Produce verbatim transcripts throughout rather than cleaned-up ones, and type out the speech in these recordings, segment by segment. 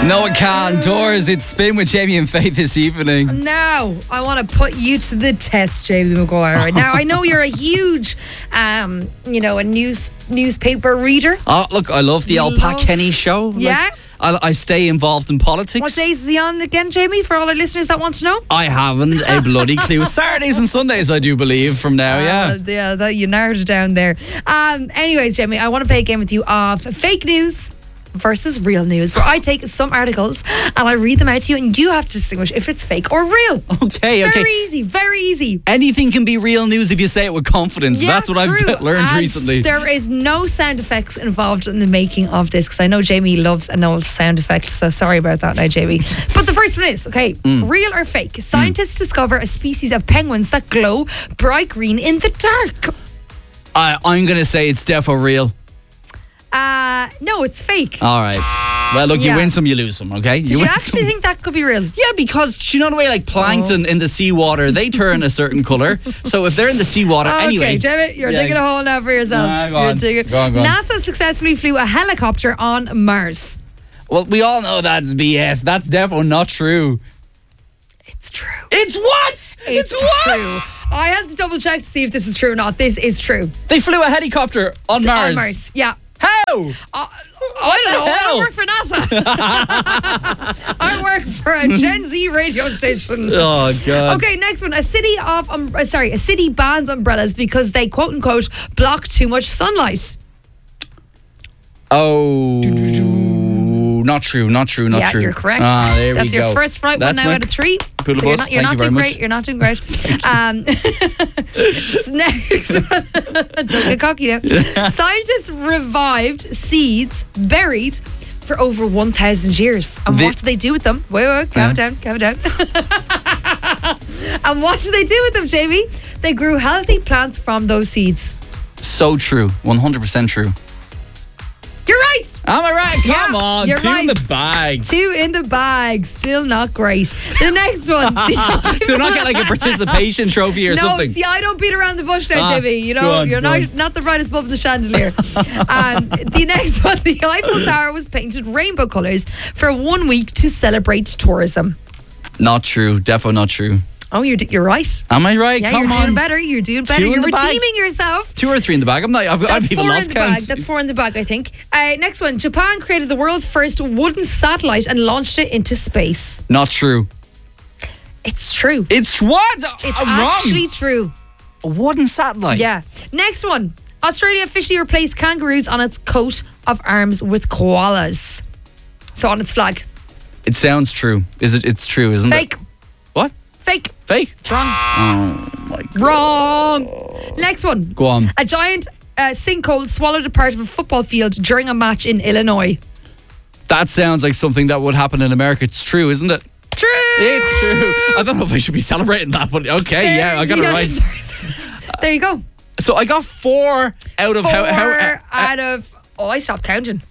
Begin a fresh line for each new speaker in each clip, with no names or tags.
No, it can't. Doors, it's Spin with Jamie and Faith this evening.
Now, I want to put you to the test, Jamie Maguire. Now, I know you're a huge, um, you know, a news newspaper reader.
Oh, look, I love the Al Pat Kenny show. Like,
Yeah.
I, I stay involved in politics.
What days is he on again, Jamie, for all our listeners that want to know?
I haven't a bloody clue. Saturdays and Sundays, I do believe, from now, yeah.
Uh, yeah, that, you narrowed it down there. Um, anyways, Jamie, I want to play a game with you of fake news versus real news, where I take some articles and I read them out to you and you have to distinguish if it's fake or real.
Okay, okay.
Very easy, very easy.
Anything can be real news if you say it with confidence.
Yeah,
That's what
true.
I've learned
And
recently.
There is no sound effects involved in the making of this, because I know Jamie loves an old sound effect, so sorry about that now, Jamie. But the first one is, okay,
Mm.
real or fake? Scientists mm. discover a species of penguins that glow bright green in the dark.
I, I'm going to say it's defo real.
Uh, no, it's fake.
All right. Well, look,
Yeah.
you win some, you lose some, okay?
Did you,
win
actually
some.
think that could be real?
Yeah, because you know the way like plankton
Oh.
in the seawater, they turn a certain colour. So if they're in the seawater,
Okay,
anyway.
Jamie, you're
Yeah.
digging a hole now for yourself.
Nah, go
You're
on.
digging-
Go on, go on.
NASA successfully flew a helicopter on Mars.
Well, we all know that's B S. That's definitely not true.
It's true.
It's what?
It's,
what?
true. I had to double check to see if this is true or not. This is true.
They flew a helicopter on Mars.
On Mars, yeah.
How?
Uh, I don't know. I
hell?
don't work for NASA. I work for a Gen Z radio station.
Oh God.
Okay, next one. A city of um, uh, sorry, a city bans umbrellas because they quote unquote block too much sunlight.
Oh, not true. Not true. Not
yeah,
true.
you're correct.
Ah, there
That's
we
your
go.
first right
That's
one now
my-
out of three.
Cool
So
bus.
you're not, you're
Thank
not
you very
doing
much.
great. You're not doing great. Um, next one. Don't get cocky now. Scientists revived seeds buried for over one thousand years. And
The-
what do they do with them? Wait, wait, calm
Uh-huh.
down, calm down. And what do they do with them, Jamie? They grew healthy plants from those seeds.
So true. one hundred percent true.
You're right.
Am I right?
Yeah,
Come on.
you're
Two in
right.
the bag.
Two in the bag. Still not great. The next one.
Do not get like a participation trophy or
no,
something.
see, I don't beat around the bush now,
Ah,
Jimmy. You
go
know,
on,
you're
go
not
on.
not the brightest bulb in the chandelier. um, the next one, the Eiffel Tower was painted rainbow colours for one week to celebrate tourism.
Not true. Defo not true.
Oh, you're you're right.
Am I right?
Yeah,
Come
you're
on.
doing better. You're doing better.
Two in
You're
the bag.
redeeming yourself.
Two or three in the bag. I'm not. I've,
That's
I've even
four in
lost
the
count.
bag. That's four in the bag, I think. Uh, next one. Japan created the world's first wooden satellite and launched it into space.
Not true.
It's true.
It's what?
It's
I'm
actually
wrong.
true.
A wooden satellite.
Yeah. Next one. Australia officially replaced kangaroos on its coat of arms with koalas. So on its flag.
It sounds true. Is it? It's true, isn't
Fake.
it? What?
Fake.
Fake?
It's wrong.
Oh my God.
Wrong. Next one.
Go on.
A giant uh, sinkhole swallowed a part of a football field during a match in Illinois.
That sounds like something that would happen in America. It's true, isn't it?
True.
It's true. I don't know if I should be celebrating that, but okay,
There
yeah, I got
you
it
go.
right.
Sorry, sorry. There you go.
So I got four out of
Four
how. how uh,
out of. Oh, I stopped counting.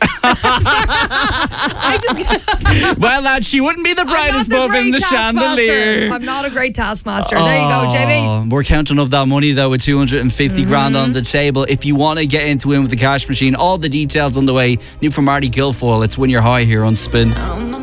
I just.
well, lad, she wouldn't be the
I'm not
brightest
the
bulb in
great
the
taskmaster.
chandelier.
I'm not a great taskmaster. There you go, Jamie.
Oh, we're counting up that money though with two hundred fifty grand
Mm-hmm.
on the table. If you want to get into Win with the Cash Machine, all the details on the way. New from Marty Guilfoyle. It's Win Your High here on Spin.